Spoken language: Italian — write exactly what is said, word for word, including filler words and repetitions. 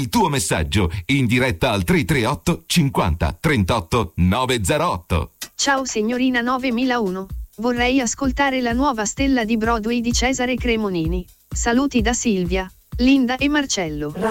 il tuo messaggio in diretta al tre tre otto cinquanta trentotto novecentootto. Ciao signorina novemilauno. Vorrei ascoltare la nuova stella di Broadway di Cesare Cremonini. Saluti da Silvia, Linda e Marcello.